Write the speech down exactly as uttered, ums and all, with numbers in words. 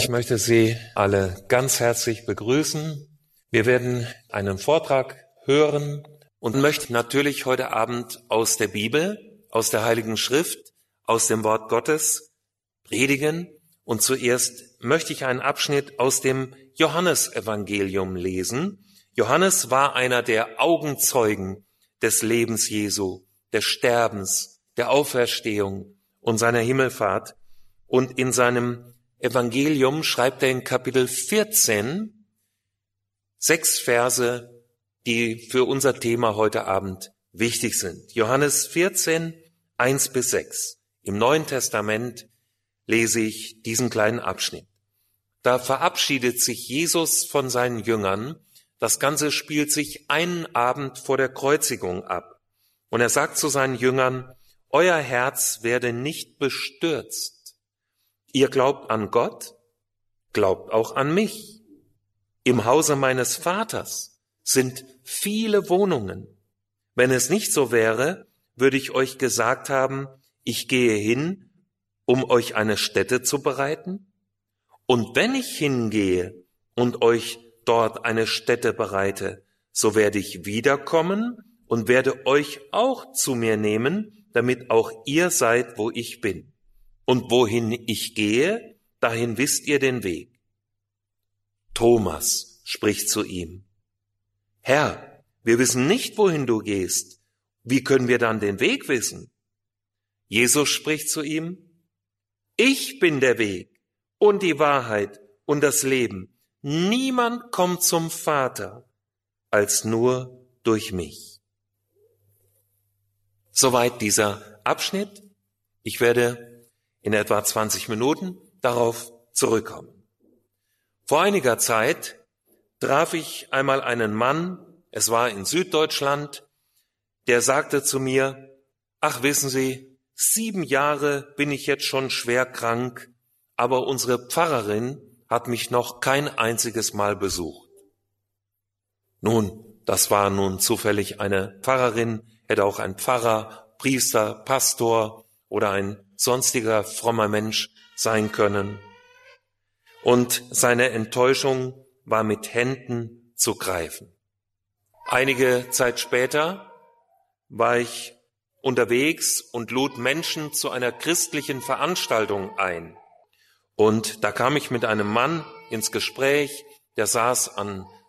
Ich möchte Sie alle ganz herzlich begrüßen. Wir werden einen Vortrag hören und möchten natürlich heute Abend aus der Bibel, aus der Heiligen Schrift, aus dem Wort Gottes predigen. Und zuerst möchte ich einen Abschnitt aus dem Johannesevangelium lesen. Johannes war einer der Augenzeugen des Lebens Jesu, des Sterbens, der Auferstehung und seiner Himmelfahrt. Und in seinem Evangelium schreibt er in Kapitel vierzehn sechs Verse, die für unser Thema heute Abend wichtig sind. Johannes vierzehn, eins bis sechs. Im Neuen Testament lese ich diesen kleinen Abschnitt. Da verabschiedet sich Jesus von seinen Jüngern. Das Ganze spielt sich einen Abend vor der Kreuzigung ab. Und er sagt zu seinen Jüngern, euer Herz werde nicht bestürzt. Ihr glaubt an Gott, glaubt auch an mich. Im Hause meines Vaters sind viele Wohnungen. Wenn es nicht so wäre, würde ich euch gesagt haben, ich gehe hin, um euch eine Stätte zu bereiten. Und wenn ich hingehe und euch dort eine Stätte bereite, so werde ich wiederkommen und werde euch auch zu mir nehmen, damit auch ihr seid, wo ich bin. Und wohin ich gehe, dahin wisst ihr den Weg. Thomas spricht zu ihm, Herr, wir wissen nicht, wohin du gehst. Wie können wir dann den Weg wissen? Jesus spricht zu ihm, ich bin der Weg und die Wahrheit und das Leben. Niemand kommt zum Vater, als nur durch mich. Soweit dieser Abschnitt. Ich werde in etwa zwanzig Minuten darauf zurückkommen. Vor einiger Zeit traf ich einmal einen Mann, es war in Süddeutschland, der sagte zu mir, ach wissen Sie, sieben Jahre bin ich jetzt schon schwer krank, aber unsere Pfarrerin hat mich noch kein einziges Mal besucht. Nun, das war nun zufällig eine Pfarrerin, hätte auch ein Pfarrer, Priester, Pastor oder ein sonstiger frommer Mensch sein können. Und seine Enttäuschung war mit Händen zu greifen. Einige Zeit später war ich unterwegs und lud Menschen zu einer christlichen Veranstaltung ein. Und da kam ich mit einem Mann ins Gespräch, der saß an